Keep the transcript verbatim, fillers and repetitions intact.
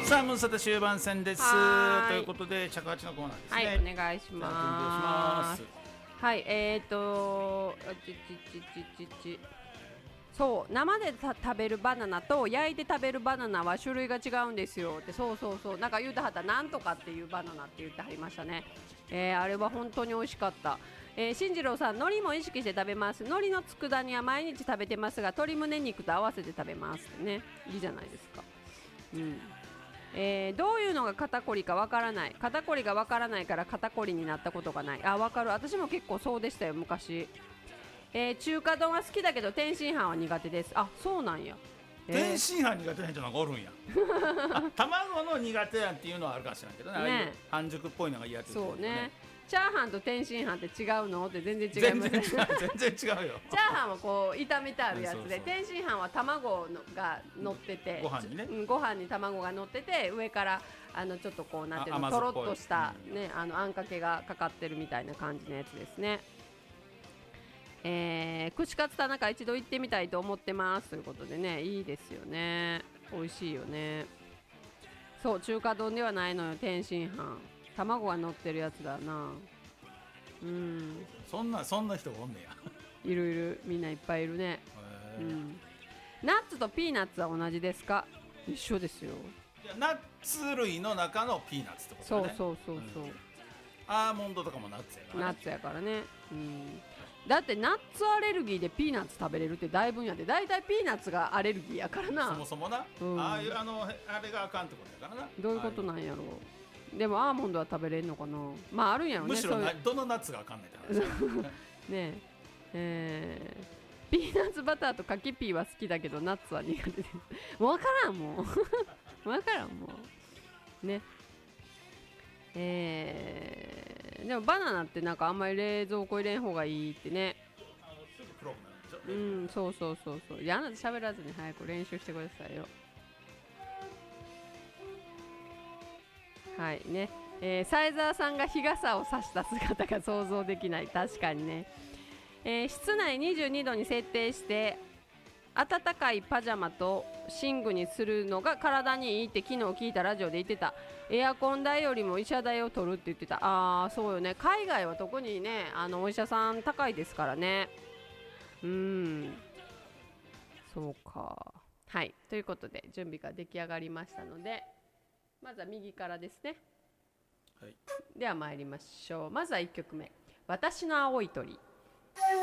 さあムーサタ終盤戦ですということで着八のコーナーですね。 はい、お願いします。はい、えーとちちちちちちそう生で食べるバナナと焼いて食べるバナナは種類が違うんですよって。そうそうそう、なんか言うてはったなんとかっていうバナナって言ってはりましたね。えー、あれは本当に美味しかった。えー、進次郎さん、海苔も意識して食べます。海苔の佃煮は毎日食べてますが鶏胸肉と合わせて食べますってね。いいじゃないですか。うんえー、どういうのが肩こりかわからない。肩こりがわからないから肩こりになったことがない。あ、わかる。私も結構そうでしたよ昔。えー、中華丼は好きだけど天津飯は苦手です。あ、そうなんや。 えー、天津飯苦手な人なんかおるんや卵の苦手なんていうのはあるかもしれないけどね、ね半熟っぽいのが嫌って言ってる、ね、そうね。 チャーハンと天津飯って違うのって全然違います。 全然違う、全然違うよチャーハンはこう炒めてあるやつで、そうそう天津飯は卵のが乗ってて、 ご飯にね、 うん、ご飯に卵が乗ってて上からあのちょっとこうなんていうのとろっとした、ね、あのあんかけがかかってるみたいな感じのやつですね。えー、串カツ田中一度行ってみたいと思ってますということでね、いいですよね、美味しいよね。そう中華丼ではないのよ天津飯、卵が乗ってるやつだな。うん、 そんなそんな人がおんねやいるいる、みんないっぱいいるね。うん、ナッツとピーナッツは同じですか？一緒ですよ。 いやナッツ類の中のピーナッツってことね。 そうそうそうそう、うん、 アーモンドとかもナッツやからね。 ナッツやからね、うん、だってナッツアレルギーでピーナッツ食べれるって大分野で、だいたいピーナッツがアレルギーやからな。 そもそもな、うん、ああいうあのあれがあかんってことやからな。 どういうことなんやろう。でもアーモンドは食べれんのかな。まああるんやろね。 むしろなどのナッツがあかんねんって話ねええー、ピーナッツバターと柿ピーは好きだけどナッツは苦手です。もう分からんもう分からんもうね。えー、でもバナナってなんかあんまり冷蔵庫入れん方がいいってね。 あのすぐ黒くなるでしょ。 うん、そうそうそうそう。いや、あなた喋らずに早く練習してくださいよ。はいね、えー、サイザーさんが日傘を差した姿が想像できない。確かにね、えー、室内にじゅうにどに設定して暖かいパジャマと寝具にするのが体にいいって昨日聞いたラジオで言ってた。エアコン代よりも医者代を取るって言ってた。あーそうよね、海外は特にねあのお医者さん高いですからね。うーんそうか。はいということで準備が出来上がりましたのでまずは右からですね。はい、では参りましょう。まずはいっきょくめ、私の青い鳥。